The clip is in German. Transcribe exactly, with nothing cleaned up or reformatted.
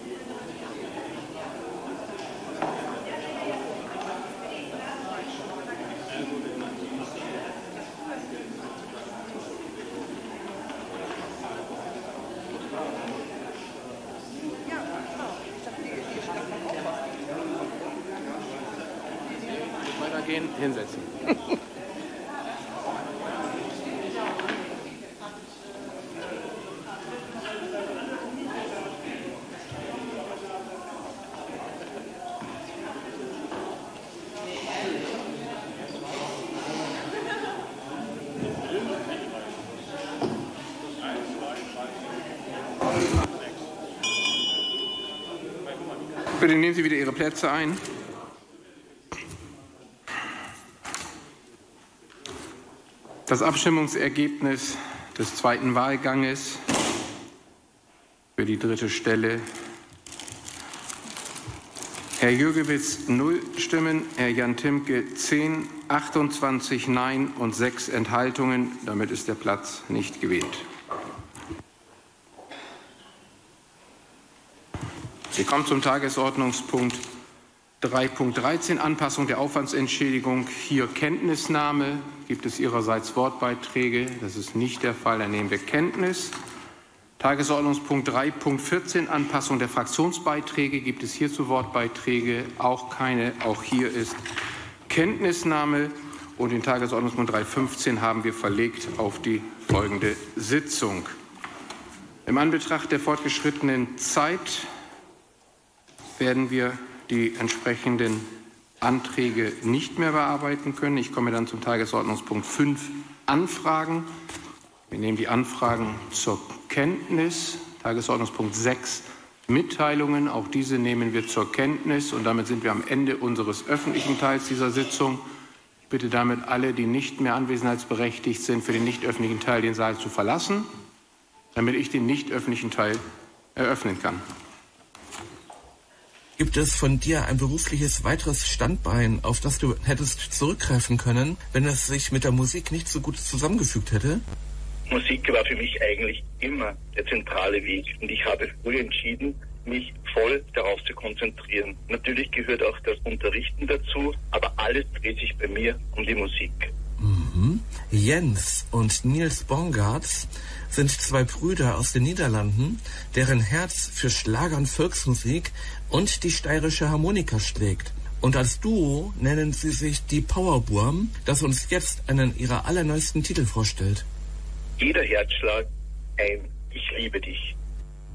Weitergehen, hinsetzen. Bitte nehmen Sie wieder Ihre Plätze ein. Das Abstimmungsergebnis des zweiten Wahlganges für die dritte Stelle. Herr Jürgewitz null Stimmen, Herr Jan Timke zehn, achtundzwanzig Nein und sechs Enthaltungen. Damit ist der Platz nicht gewählt. Wir kommen zum Tagesordnungspunkt drei Punkt dreizehn, Anpassung der Aufwandsentschädigung. Hier Kenntnisnahme. Gibt es Ihrerseits Wortbeiträge? Das ist nicht der Fall. Dann nehmen wir Kenntnis. Tagesordnungspunkt drei Punkt vierzehn, Anpassung der Fraktionsbeiträge. Gibt es hierzu Wortbeiträge? Auch keine. Auch hier ist Kenntnisnahme. Und den Tagesordnungspunkt drei Punkt fünfzehn haben wir verlegt auf die folgende Sitzung. Im Anbetracht der fortgeschrittenen Zeit werden wir die entsprechenden Anträge nicht mehr bearbeiten können. Ich komme dann zum Tagesordnungspunkt fünf, Anfragen. Wir nehmen die Anfragen zur Kenntnis. Tagesordnungspunkt sechs, Mitteilungen. Auch diese nehmen wir zur Kenntnis. Und damit sind wir am Ende unseres öffentlichen Teils dieser Sitzung. Ich bitte damit alle, die nicht mehr anwesenheitsberechtigt sind, für den nicht öffentlichen Teil den Saal zu verlassen, damit ich den nicht öffentlichen Teil eröffnen kann. Gibt es von dir ein berufliches weiteres Standbein, auf das du hättest zurückgreifen können, wenn es sich mit der Musik nicht so gut zusammengefügt hätte? Musik war für mich eigentlich immer der zentrale Weg und ich habe früh entschieden, mich voll darauf zu konzentrieren. Natürlich gehört auch das Unterrichten dazu, aber alles dreht sich bei mir um die Musik. Mhm. Jens und Niels Bongartz sind zwei Brüder aus den Niederlanden, deren Herz für Schlager und Volksmusik und die steirische Harmonika schlägt. Und als Duo nennen sie sich die Powerburm, das uns jetzt einen ihrer allerneuesten Titel vorstellt. Jeder Herzschlag ein Ich liebe dich.